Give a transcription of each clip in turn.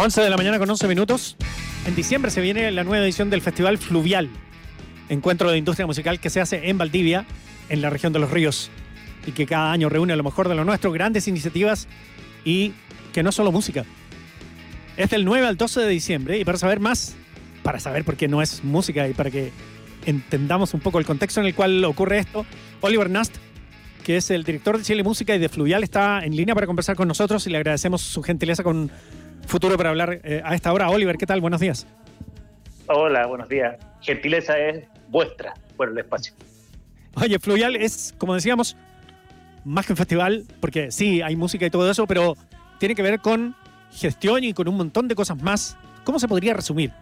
11 de la mañana con 11 minutos. En diciembre se viene la nueva edición del Festival Fluvial, encuentro de industria musical que se hace en Valdivia, en la región de Los Ríos, y que cada año reúne a lo mejor de lo nuestro, grandes iniciativas y que no es solo música. Es del 9 al 12 de diciembre y para saber más, para saber por qué no es música y para que entendamos un poco el contexto en el cual ocurre esto, Oliver Nast, que es el director de Chile Música y de Fluvial, está en línea para conversar con nosotros y le agradecemos su gentileza con Futuro para hablar a esta hora. Oliver, ¿qué tal? Buenos días. Hola, buenos días. Gentileza es vuestra por el espacio. Oye, Fluvial es, como decíamos, más que un festival, porque sí, hay música y todo eso, pero tiene que ver con gestión y con un montón de cosas más. ¿Cómo se podría resumir?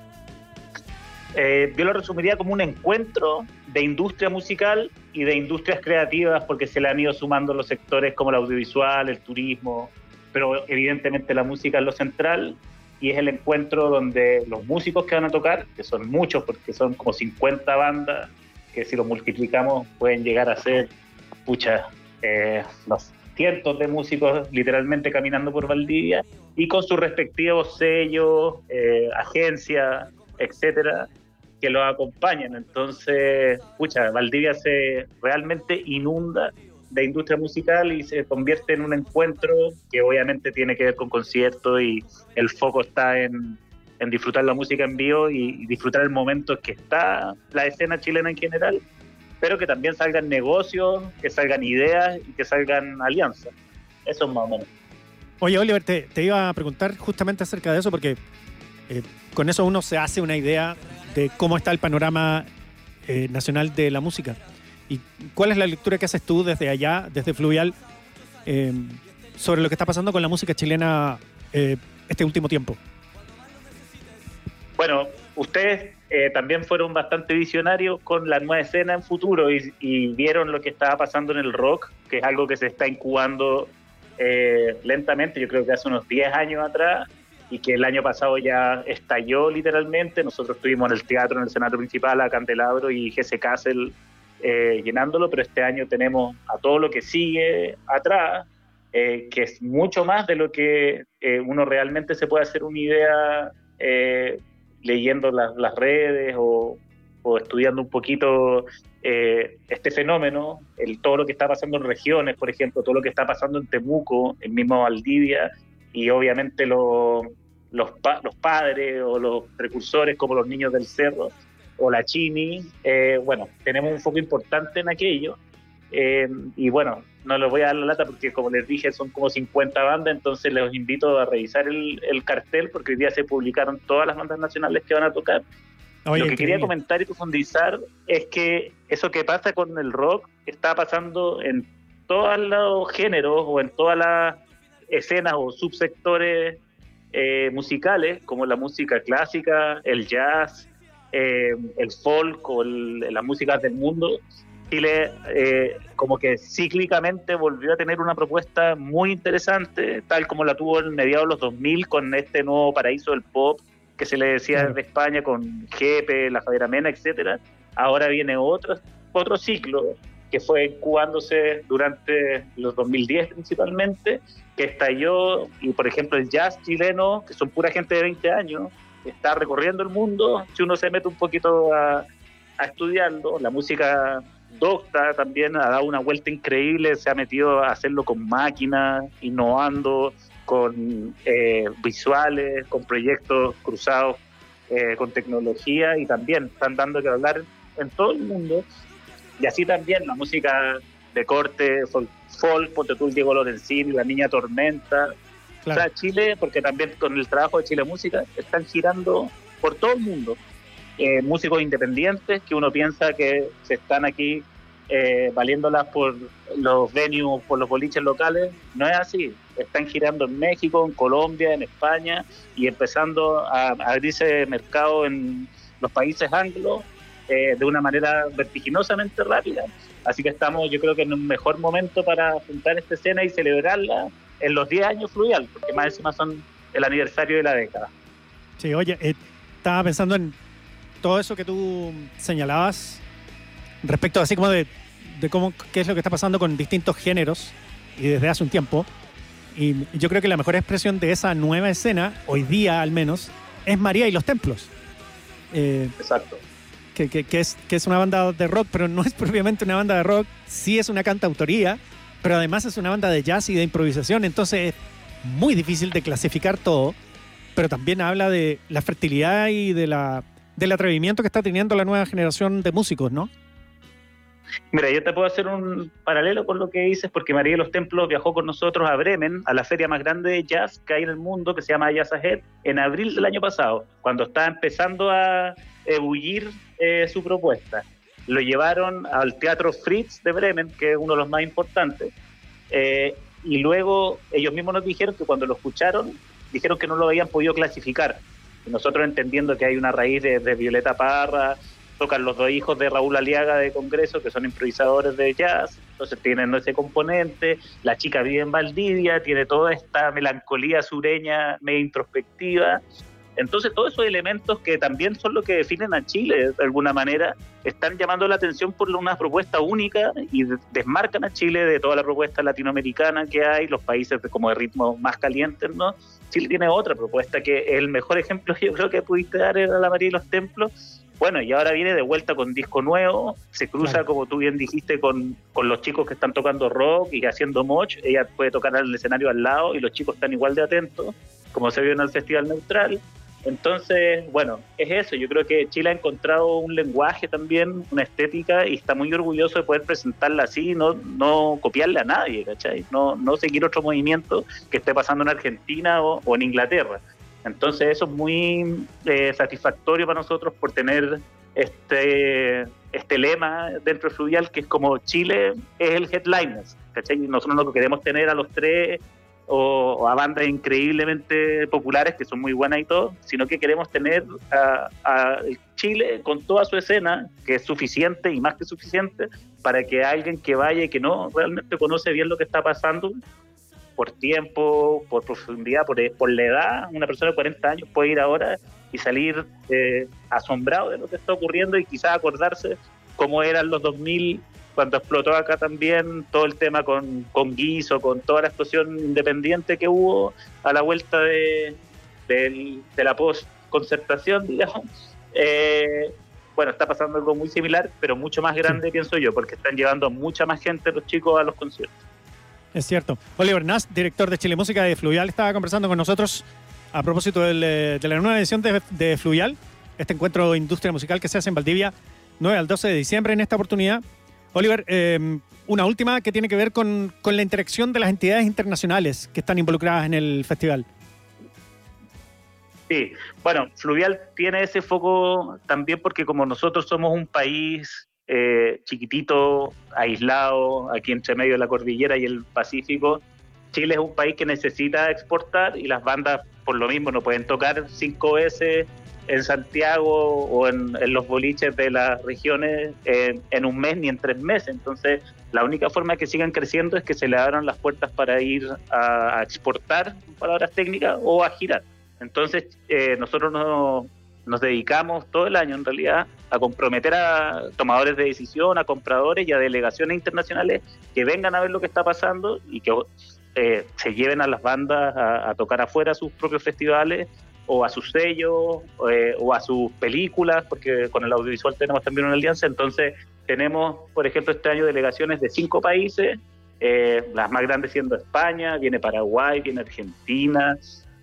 Yo lo resumiría como un encuentro de industria musical y de industrias creativas, porque se le han ido sumando los sectores como el audiovisual, el turismo, pero evidentemente la música es lo central, y es el encuentro donde los músicos que van a tocar, que son muchos porque son como 50 bandas, que si lo multiplicamos pueden llegar a ser, los cientos de músicos literalmente caminando por Valdivia, y con sus respectivos sellos, agencias, etcétera, que los acompañan. Entonces, Valdivia se realmente inunda de industria musical y se convierte en un encuentro que obviamente tiene que ver con conciertos, y el foco está en disfrutar la música en vivo y disfrutar el momento que está la escena chilena en general, pero que también salgan negocios, que salgan ideas y que salgan alianzas. Eso es más o menos. Oye, Oliver, te iba a preguntar justamente acerca de eso, porque con eso uno se hace una idea de cómo está el panorama nacional de la música. ¿Y cuál es la lectura que haces tú desde allá, desde Fluvial, sobre lo que está pasando con la música chilena este último tiempo? Bueno, ustedes también fueron bastante visionarios con la nueva escena en futuro y vieron lo que estaba pasando en el rock, que es algo que se está incubando lentamente, yo creo que hace unos 10 años atrás, y que el año pasado ya estalló literalmente. Nosotros estuvimos en el teatro, en el escenario principal, a Candelabro y GC Castle llenándolo, pero este año tenemos a todo lo que sigue atrás, que es mucho más de lo que uno realmente se puede hacer una idea leyendo las redes o estudiando un poquito este fenómeno, todo lo que está pasando en regiones, por ejemplo, todo lo que está pasando en Temuco, en mismo Valdivia, y obviamente los padres o los precursores como los Niños del Cerro o la Chini. Tenemos un foco importante en aquello, y bueno, no les voy a dar la lata porque, como les dije, son como 50 bandas, entonces les invito a revisar el cartel, porque hoy día se publicaron todas las bandas nacionales que van a tocar. Oye, lo que quería comentar y profundizar es que eso que pasa con el rock está pasando en todos los géneros o en todas las escenas o subsectores musicales, como la música clásica, el jazz, el folk o las músicas del mundo. Chile como que cíclicamente volvió a tener una propuesta muy interesante, tal como la tuvo en mediados de los 2000 con este nuevo paraíso del pop que se le decía desde España, con Jepe, la Javiera Mena, etcétera. Ahora viene otro ciclo que fue incubándose durante los 2010 principalmente, que estalló, y por ejemplo el jazz chileno, que son pura gente de 20 años, está recorriendo el mundo. Si uno se mete un poquito a estudiarlo, la música docta también ha dado una vuelta increíble, se ha metido a hacerlo con máquinas, innovando, con visuales, con proyectos cruzados con tecnología, y también están dando que hablar en todo el mundo. Y así también la música de corte folk, ponte tú el Diego Lorenzini, la Niña Tormenta. Claro. O sea, Chile, porque también con el trabajo de Chile Música están girando por todo el mundo. Músicos independientes que uno piensa que se están aquí valiéndolas por los venues, por los boliches locales. No es así. Están girando en México, en Colombia, en España, y empezando a abrirse mercado en los países anglos de una manera vertiginosamente rápida. Así que estamos, yo creo que en un mejor momento para juntar esta escena y celebrarla en los 10 años Fluvial, porque más encima son el aniversario de la década. Sí, oye, estaba pensando en todo eso que tú señalabas respecto así como de qué es lo que está pasando con distintos géneros y desde hace un tiempo. Y yo creo que la mejor expresión de esa nueva escena, hoy día al menos, es María y los Templos. Exacto. Que es una banda de rock, pero no es propiamente una banda de rock, sí es una cantautoría, pero además es una banda de jazz y de improvisación, entonces es muy difícil de clasificar todo, pero también habla de la fertilidad y del atrevimiento que está teniendo la nueva generación de músicos, ¿no? Mira, yo te puedo hacer un paralelo con lo que dices, porque María de los Templos viajó con nosotros a Bremen, a la feria más grande de jazz que hay en el mundo, que se llama Jazz Ahead, en abril del año pasado, cuando estaba empezando a ebullir su propuesta. Lo llevaron al Teatro Fritz de Bremen, que es uno de los más importantes, y luego ellos mismos nos dijeron que cuando lo escucharon, dijeron que no lo habían podido clasificar. Y nosotros, entendiendo que hay una raíz de Violeta Parra, tocan los dos hijos de Raúl Aliaga de Congreso, que son improvisadores de jazz, entonces tienen ese componente. La chica vive en Valdivia, tiene toda esta melancolía sureña, medio introspectiva. Entonces todos esos elementos que también son lo que definen a Chile de alguna manera, están llamando la atención por una propuesta única y desmarcan a Chile de toda la propuesta latinoamericana que hay, los países como de ritmos más calientes, ¿no? Chile tiene otra propuesta que el mejor ejemplo yo creo que pudiste dar era la María y los Templos. Bueno, y ahora viene de vuelta con disco nuevo, se cruza, claro, como tú bien dijiste, con los chicos que están tocando rock y haciendo moch. Ella puede tocar en el escenario al lado y los chicos están igual de atentos, como se vio en el Festival Neutral. Entonces, bueno, es eso. Yo creo que Chile ha encontrado un lenguaje también, una estética, y está muy orgulloso de poder presentarla así, no copiarle a nadie, ¿cachai? No seguir otro movimiento que esté pasando en Argentina o en Inglaterra. Entonces eso es muy satisfactorio para nosotros por tener este lema dentro de Fluvial, que es como Chile es el headliner, ¿cachai? Nosotros no queremos tener a los tres o a bandas increíblemente populares que son muy buenas y todo, sino que queremos tener a Chile con toda su escena, que es suficiente y más que suficiente para que alguien que vaya y que no realmente conoce bien lo que está pasando, por tiempo, por profundidad, por la edad, una persona de 40 años puede ir ahora y salir asombrado de lo que está ocurriendo y quizás acordarse cómo eran los 2000, cuando explotó acá también todo el tema con Guiso, con toda la explosión independiente que hubo a la vuelta de la post-concertación, digamos. Bueno, está pasando algo muy similar, pero mucho más grande, sí, pienso yo, porque están llevando mucha más gente los chicos a los conciertos. Es cierto. Oliver Nass, director de Chile Música de Fluvial, estaba conversando con nosotros a propósito de la nueva edición de Fluvial, este encuentro de industria musical que se hace en Valdivia, 9 al 12 de diciembre en esta oportunidad. Oliver, una última que tiene que ver con la interacción de las entidades internacionales que están involucradas en el festival. Sí, bueno, Fluvial tiene ese foco también porque como nosotros somos un país chiquitito, aislado, aquí entre medio de la cordillera y el Pacífico, Chile es un país que necesita exportar y las bandas por lo mismo no pueden tocar 5 veces en Santiago o en los boliches de las regiones en un mes ni en 3 meses. Entonces la única forma de que sigan creciendo es que se le abran las puertas para ir a exportar, palabras técnicas, o a girar. Entonces nosotros nos dedicamos todo el año en realidad a comprometer a tomadores de decisión, a compradores y a delegaciones internacionales que vengan a ver lo que está pasando y que se lleven a las bandas a tocar afuera a sus propios festivales o a sus sellos o a sus películas, porque con el audiovisual tenemos también una alianza. Entonces tenemos, por ejemplo, este año delegaciones de 5 países, las más grandes siendo España, viene Paraguay, viene Argentina,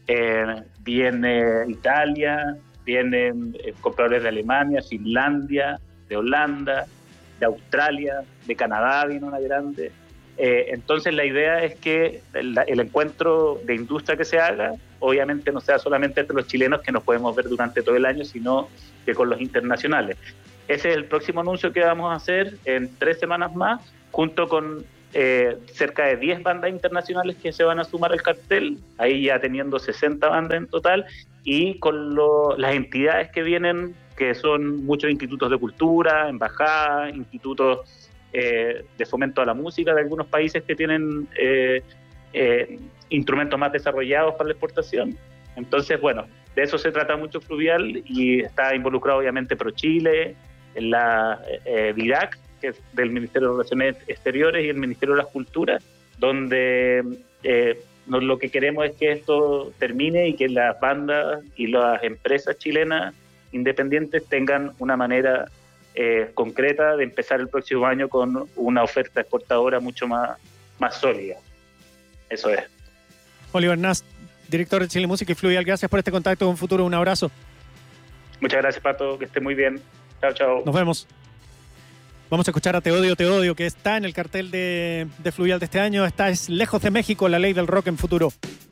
viene Italia, vienen compradores de Alemania, Finlandia, de Holanda, de Australia, de Canadá viene una grande. Entonces la idea es que el encuentro de industria que se haga, obviamente no sea solamente entre los chilenos que nos podemos ver durante todo el año, sino que con los internacionales. Ese es el próximo anuncio que vamos a hacer en 3 semanas más, junto con cerca de 10 bandas internacionales que se van a sumar al cartel, ahí ya teniendo 60 bandas en total, y con las entidades que vienen, que son muchos institutos de cultura, embajadas, institutos de fomento a la música de algunos países que tienen instrumentos más desarrollados para la exportación. Entonces, bueno, de eso se trata mucho Fluvial y está involucrado obviamente ProChile, en la VIDAC, que es del Ministerio de Relaciones Exteriores, y el Ministerio de las Culturas, donde lo que queremos es que esto termine y que las bandas y las empresas chilenas independientes tengan una manera concreta de empezar el próximo año con una oferta exportadora mucho más sólida. Eso es. Oliver Nast, director de Chile Música y Fluvial, gracias por este contacto con Futuro. Un abrazo. Muchas gracias, Pato. Que esté muy bien. Chao, chao. Nos vemos. Vamos a escuchar a Te Odio, que está en el cartel de Fluvial de este año. Esta es Lejos de México, la ley del rock en Futuro.